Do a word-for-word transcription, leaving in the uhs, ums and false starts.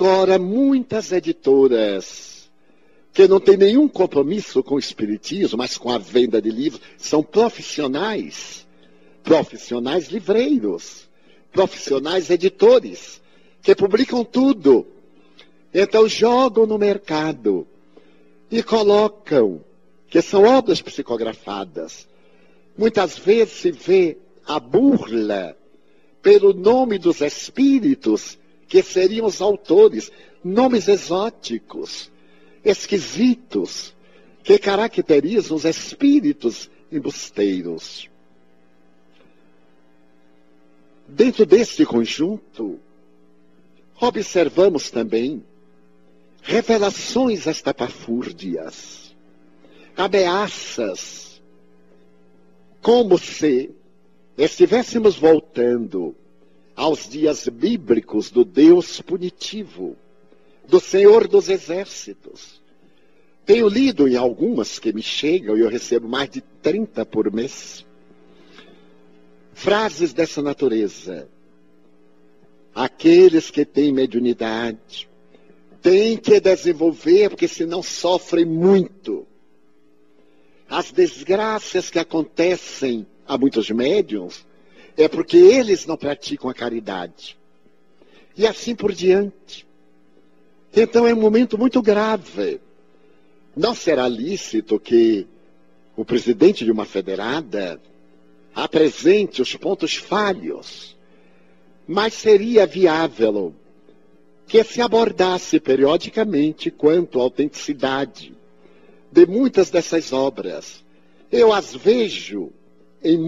Agora, muitas editoras que não têm nenhum compromisso com o espiritismo, mas com a venda de livros, são profissionais, profissionais livreiros, profissionais editores, que publicam tudo. Então jogam no mercado e colocam, que são obras psicografadas. Muitas vezes se vê a burla pelo nome dos espíritos, que seriam os autores, nomes exóticos, esquisitos, que caracterizam os espíritos embusteiros. Dentro deste conjunto, observamos também revelações estapafúrdias, ameaças, como se estivéssemos voltando aos dias bíblicos do Deus punitivo, do Senhor dos Exércitos. Tenho lido em algumas que me chegam, e eu recebo mais de trinta por mês, frases dessa natureza. Aqueles que têm mediunidade têm que desenvolver, porque senão sofrem muito. As desgraças que acontecem a muitos médiuns é porque eles não praticam a caridade. E assim por diante. Então é um momento muito grave. Não será lícito que o presidente de uma federada apresente os pontos falhos, mas seria viável que se abordasse periodicamente quanto à autenticidade de muitas dessas obras. Eu as vejo em